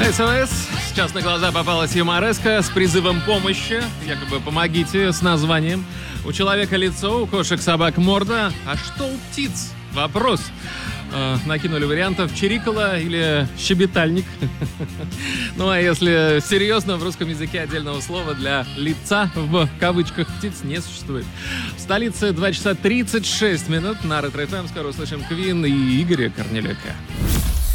СОС. Сейчас на глаза попалась юмореска с призывом помощи. Якобы «помогите» с названием. У человека лицо, у кошек, собак морда. А что у птиц? Вопрос. Накинули вариантов: чирикало или щебетальник. Ну а если серьезно, в русском языке отдельного слова для лица в кавычках птиц не существует. В столице 2 часа 36 минут на Ретро ФМ. Скоро услышим Квин и Игоря Корнелюка.